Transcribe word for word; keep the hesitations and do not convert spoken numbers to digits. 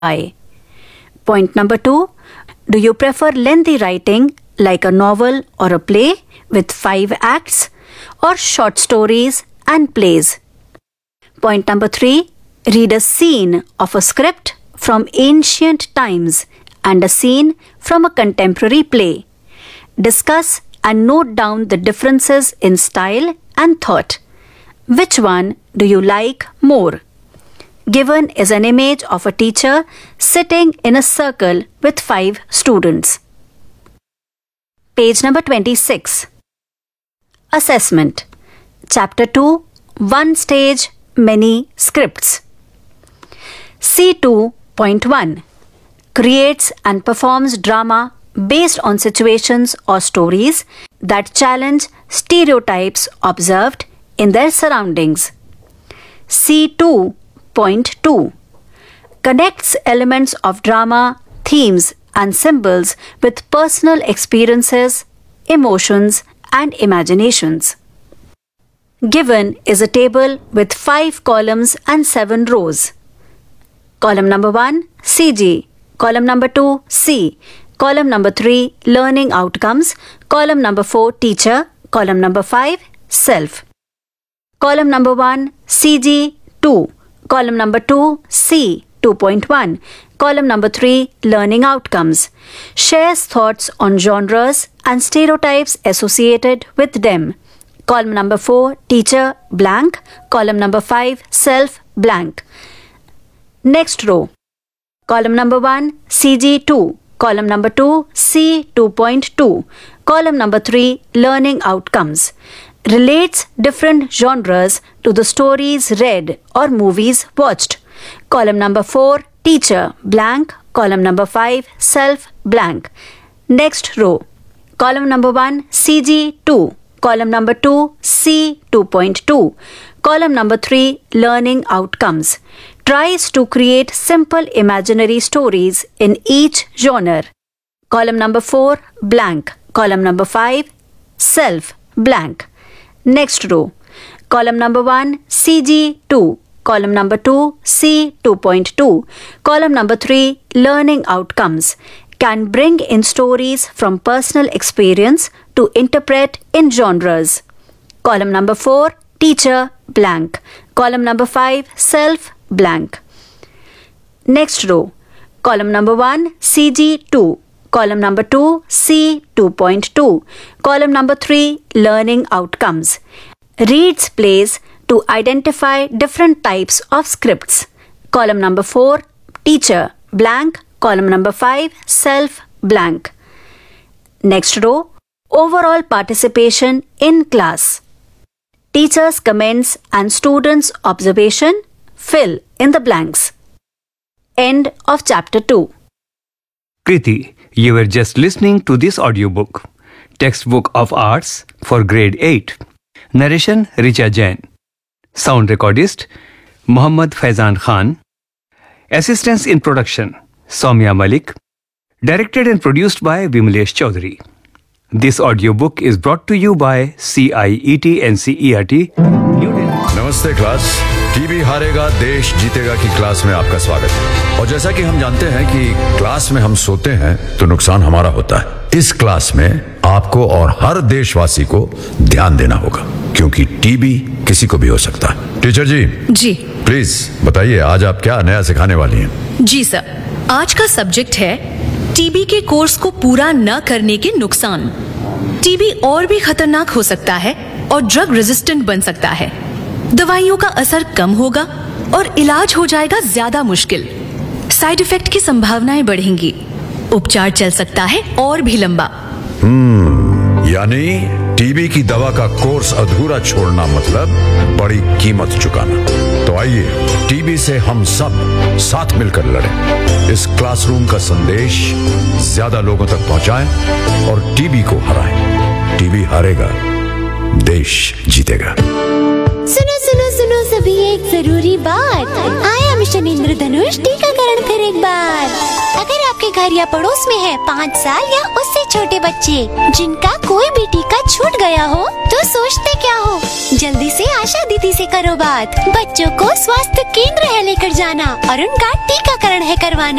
Why? Point number two, do you prefer lengthy writing like a novel or a play with five acts, or short stories and plays? Point number three, read a scene of a script from ancient times and a scene from a contemporary play. Discuss and note down the differences in style and thought. Which one do you like more? Given is an image of a teacher sitting in a circle with five students. Page number twenty-six. Assessment. Chapter two. One stage, many scripts. C two point one. Creates and performs drama based on situations or stories that challenge stereotypes observed in their surroundings. C two point two. Connects elements of drama, themes, and symbols with personal experiences, emotions, and imaginations. Given is a table with five columns and seven rows. Column number one, C G. Column number two, C. Column number three, learning outcomes. Column number four, teacher. Column number five, self. Column number one, C G two. Column number two, C two point one. Column number three, learning outcomes. Shares thoughts on genres and stereotypes associated with them. Column number four, teacher, blank. Column number five, self, blank. Next row. Column number one, C G two. Column number two, C two point two. Column number three, learning outcomes. Relates different genres to the stories read or movies watched. Column number four, teacher, blank. Column number five, self, blank. Next row. Column number one, C G two. Column number two, C two point two. Column number three, learning outcomes. Tries to create simple imaginary stories in each genre. Column number four, blank. Column number five, self, blank. Next row. Column number one, C G two. Column number two, C two point two. Column number three, learning outcomes. Can bring in stories from personal experience to interpret in genres. Column number four, teacher, blank. Column number five, self, blank. Next row. Column number one, C G two. Column number two, C two point two. Column number three, learning outcomes. Reads plays to identify different types of scripts. Column number four, teacher, blank. Column number five, self, blank. Next row. Overall participation in class. Teacher's comments and students' observation. Fill in the blanks. End of chapter two. Kriti, you were just listening to this audiobook, Textbook of Arts for Grade eight. Narration Richa Jain. Sound recordist Muhammad Faizan Khan. Assistance in production Soumya Malik. Directed and produced by Vimlesh Chaudhary. This audiobook is brought to you by C I E T N C E R T, New Delhi. नमस्ते class. TB हारेगा देश जीतेगा की class में आपका स्वागत है। और जैसा कि हम जानते हैं कि क्लास में हम सोते हैं तो नुकसान हमारा होता है। इस क्लास में आपको और हर देशवासी को ध्यान देना होगा, क्योंकि टीबी किसी को भी हो सकता है। टीचर जी जी प्लीज बताइए, आज आप क्या नया सिखाने वाली हैं? जी सर, आज का सब्जेक्ट है टीबी के कोर्स को पूरा न करने के नुकसान। टीबी और भी खतरनाक हो सकता है और ड्रग रेजिस्टेंट बन सकता है। दवाइयों का असर कम होगा और इलाज हो जाएगा ज्यादा मुश्किल। साइड इफेक्ट की संभावनाएं बढ़ेंगी। उपचार चल सकता है और भी लंबा। हम्म यानी टीबी की दवा का कोर्स अधूरा छोड़ना मतलब बड़ी कीमत चुकाना। तो आइए टीबी से हम सब साथ मिलकर लड़ें। इस क्लासरूम का संदेश ज्यादा लोगों तक पहुंचाएं और टीबी को हराएं। टीबी हारेगा, देश जीतेगा। सुनो सुनो सुनो सभी, एक जरूरी बात। आया मिशन इंद्रधनुष टीकाकरण फिर एक बार। अगर आप आपके घर या पड़ोस में है पाँच साल या उससे छोटे बच्चे जिनका कोई भी टीका छूट गया हो, तो सोचते क्या हो? जल्दी से आशा दीदी से करो बात। बच्चों को स्वास्थ्य केंद्र है लेकर जाना और उनका टीकाकरण है करवाना।